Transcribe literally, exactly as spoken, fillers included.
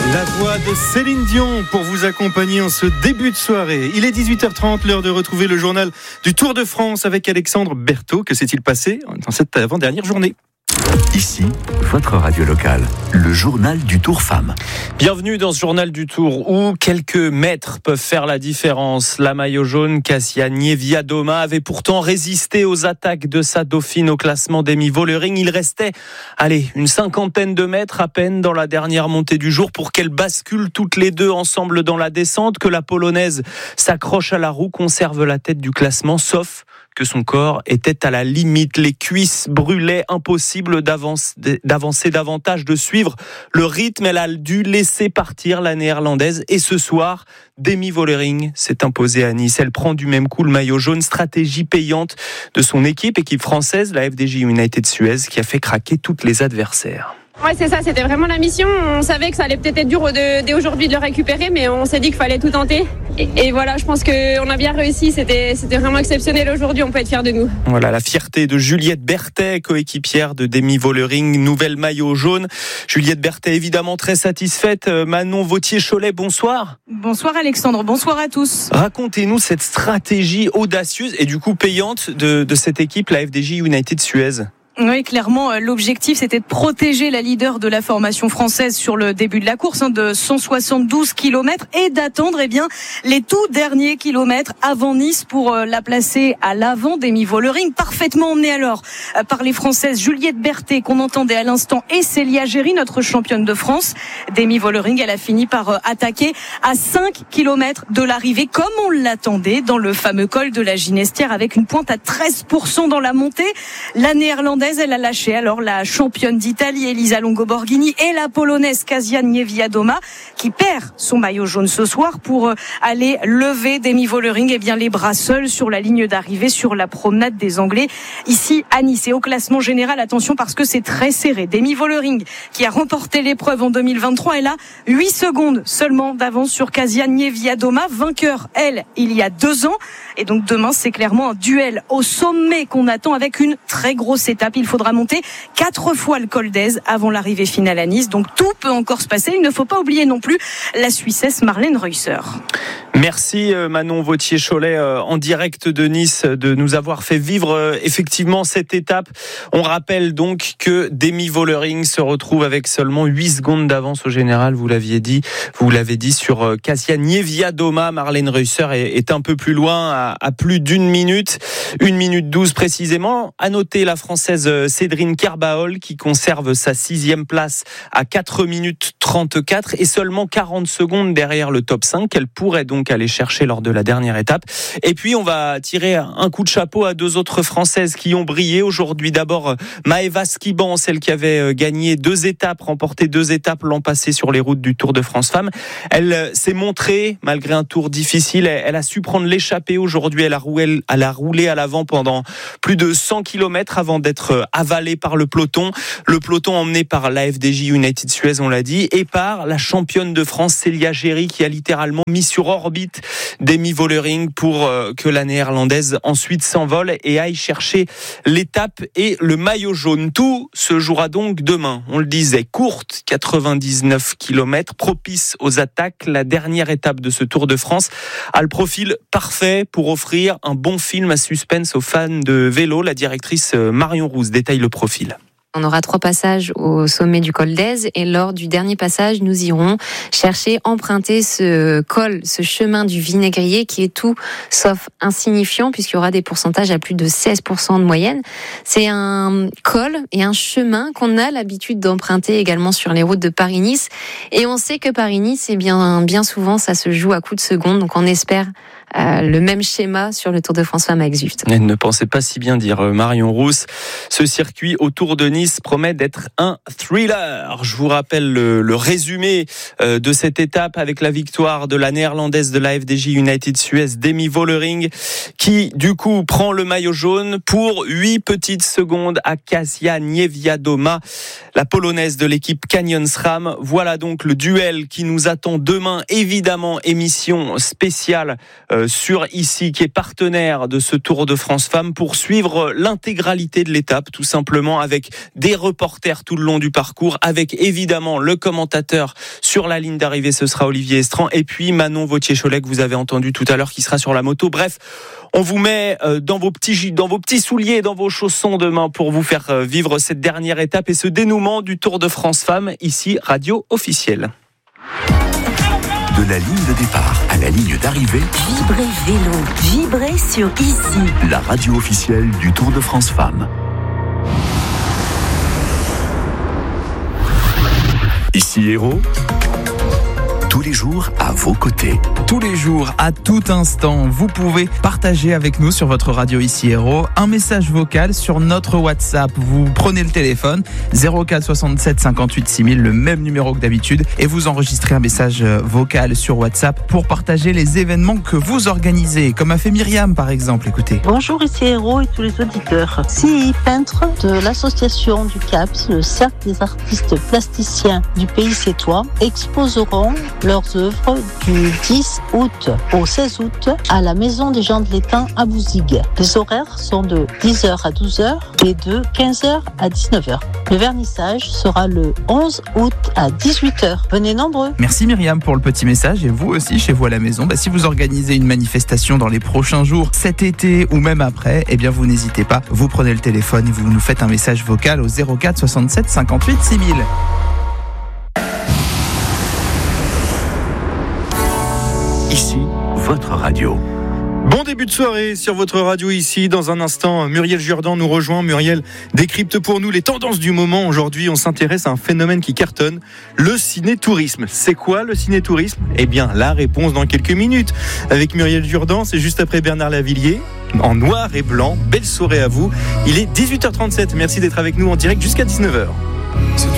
La voix de Céline Dion pour vous accompagner en ce début de soirée. Il est dix-huit heures trente, l'heure de retrouver le journal du Tour de France avec Alexandre Berthaud. Que s'est-il passé dans cette avant-dernière journée ? Ici, votre radio locale, le journal du Tour Femmes. Bienvenue dans ce journal du Tour où quelques mètres peuvent faire la différence. La maillot jaune, Kasia Niewiadoma, avait pourtant résisté aux attaques de sa dauphine au classement d'Emi Vollering. Il restait, allez, une cinquantaine de mètres à peine dans la dernière montée du jour pour qu'elles basculent toutes les deux ensemble dans la descente, que la Polonaise s'accroche à la roue, conserve la tête du classement, sauf que son corps était à la limite. Les cuisses brûlaient, impossible d'avancer, d'avancer davantage, de suivre le rythme. Elle a dû laisser partir la néerlandaise. Et ce soir, Demi Vollering s'est imposée à Nice. Elle prend du même coup le maillot jaune, stratégie payante de son équipe, équipe française, la F D J United Suez, qui a fait craquer toutes les adversaires. Ouais, c'est ça, c'était vraiment la mission. On savait que ça allait peut-être être dur de, dès aujourd'hui de le récupérer, mais on s'est dit qu'il fallait tout tenter. Et, et voilà, je pense qu'on a bien réussi. C'était, c'était vraiment exceptionnel aujourd'hui. On peut être fiers de nous. Voilà, la fierté de Juliette Berthet, coéquipière de Demi Vollering, nouvelle maillot jaune. Juliette Berthet, évidemment très satisfaite. Manon Vauthier-Cholet, bonsoir. Bonsoir Alexandre, bonsoir à tous. Racontez-nous cette stratégie audacieuse et du coup payante de, de cette équipe, la F D J United Suez. Oui, clairement, l'objectif, c'était de protéger la leader de la formation française sur le début de la course, hein, de cent soixante-douze kilomètres, et d'attendre, eh bien, les tout derniers kilomètres avant Nice pour euh, la placer à l'avant d'Emi Vollering, parfaitement emmenée alors euh, par les Françaises Juliette Berthet, qu'on entendait à l'instant, et Célia Géry, notre championne de France. Demi Vollering, elle a fini par euh, attaquer à cinq kilomètres de l'arrivée, comme on l'attendait, dans le fameux col de la Ginestière, avec une pointe à treize pour cent dans la montée. La néerlandaise, elle a lâché alors la championne d'Italie Elisa Longo-Borghini et la polonaise Kasia Niewiadoma, qui perd son maillot jaune ce soir pour aller lever Demi Vollering, eh bien les bras seuls sur la ligne d'arrivée sur la promenade des Anglais ici à Nice. Et au classement général, attention parce que c'est très serré. Demi Vollering, qui a remporté l'épreuve en deux mille vingt-trois, elle a huit secondes seulement d'avance sur Kasia Niewiadoma, vainqueur elle il y a deux ans. Et donc demain, c'est clairement un duel au sommet qu'on attend avec une très grosse étape. Il faudra monter quatre fois le col d'Èze avant l'arrivée finale à Nice. Donc tout peut encore se passer. Il ne faut pas oublier non plus la Suissesse Marlène Reusser. Merci Manon Vauthier-Cholet en direct de Nice de nous avoir fait vivre effectivement cette étape. On rappelle donc que Demi Vollering se retrouve avec seulement huit secondes d'avance au général. Vous l'aviez dit, vous l'avez dit sur Kasia Niewiadoma. Marlène Reusser est, est un peu plus loin à, à plus d'une minute, une minute douze précisément. À noter la Française Cédrine Kerbaol qui conserve sa sixième place à quatre minutes trente-quatre et seulement quarante secondes derrière le top cinq. Elle pourrait donc aller chercher lors de la dernière étape. Et puis on va tirer un coup de chapeau à deux autres Françaises qui ont brillé aujourd'hui. D'abord Maëva Skiban, celle qui avait gagné deux étapes, remporté deux étapes l'an passé sur les routes du Tour de France Femmes. Elle s'est montrée malgré un tour difficile. Elle a su prendre l'échappée aujourd'hui. Elle a roulé, elle a roulé à l'avant pendant plus de cent kilomètres avant d'être avalée par le peloton. Le peloton emmené par la F D J United Suez, on l'a dit, et par la championne de France Célia Géry qui a littéralement mis sur orbite Demi Vollering pour euh, que la néerlandaise ensuite s'envole et aille chercher l'étape et le maillot jaune. Tout se jouera donc demain. On le disait, courte, quatre-vingt-dix-neuf kilomètres, propice aux attaques. La dernière étape de ce Tour de France a le profil parfait pour offrir un bon film à suspense aux fans de vélo. La directrice Marion Rousse détaille le profil. On aura trois passages au sommet du col d'Èze et lors du dernier passage, nous irons chercher, emprunter ce col, ce chemin du vinaigrier qui est tout sauf insignifiant puisqu'il y aura des pourcentages à plus de seize pour cent de moyenne. C'est un col et un chemin qu'on a l'habitude d'emprunter également sur les routes de Paris-Nice et on sait que Paris-Nice, eh bien, bien souvent, ça se joue à coups de seconde, donc on espère Euh, le même schéma sur le Tour de France Femmes avec Zwift. Elle ne pensait pas si bien dire Marion Rousse. Ce circuit autour de Nice promet d'être un thriller. Je vous rappelle le, le résumé euh, de cette étape avec la victoire de la néerlandaise de la F D J United Suez, Demi Vollering, qui du coup prend le maillot jaune pour huit petites secondes à Kasia Niewiadoma, la polonaise de l'équipe Canyon SRAM. Voilà donc le duel qui nous attend demain. Évidemment, émission spéciale euh, euh, sur Ici, qui est partenaire de ce Tour de France Femmes, pour suivre l'intégralité de l'étape, tout simplement, avec des reporters tout le long du parcours, avec évidemment le commentateur sur la ligne d'arrivée, ce sera Olivier Estran, et puis Manon Vauthier-Cholet, que vous avez entendu tout à l'heure, qui sera sur la moto. Bref, on vous met dans vos petits, dans vos petits souliers, dans vos chaussons demain pour vous faire vivre cette dernière étape et ce dénouement du Tour de France Femmes, ici, radio officielle. De la ligne de départ à la ligne d'arrivée, Vibrez vélo, vibrez sur Ici, la radio officielle du Tour de France Femmes. Ici Héros, tous les jours à vos côtés. Tous les jours, à tout instant, vous pouvez partager avec nous sur votre radio Ici Héros un message vocal sur notre WhatsApp. Vous prenez le téléphone, zéro quatre soixante-sept cinquante-huit six mille, le même numéro que d'habitude, et vous enregistrez un message vocal sur WhatsApp pour partager les événements que vous organisez, comme a fait Myriam par exemple. Écoutez. Bonjour Ici Héros et tous les auditeurs. Six peintres de l'association du C A P S, le Cercle des artistes plasticiens du Pays Sétois, exposeront leurs œuvres du dix août au seize août à la Maison des gens de l'Étang à Bouzigues. Les horaires sont de dix heures à douze heures et de quinze heures à dix-neuf heures. Le vernissage sera le onze août à dix-huit heures. Venez nombreux. Merci Myriam pour le petit message, et vous aussi chez vous à la maison. Bah, si vous organisez une manifestation dans les prochains jours, cet été ou même après, eh bien vous n'hésitez pas, vous prenez le téléphone et vous nous faites un message vocal au zéro quatre soixante-sept cinquante-huit six mille. Ici, votre radio. Bon début de soirée sur votre radio Ici. Dans un instant, Muriel Jourdan nous rejoint. Muriel décrypte pour nous les tendances du moment. Aujourd'hui, on s'intéresse à un phénomène qui cartonne, le ciné-tourisme. C'est quoi le ciné-tourisme ? Eh bien, la réponse dans quelques minutes. Avec Muriel Jourdan, c'est juste après Bernard Lavillier, en noir et blanc. Belle soirée à vous. Il est dix-huit heures trente-sept. Merci d'être avec nous en direct jusqu'à dix-neuf heures.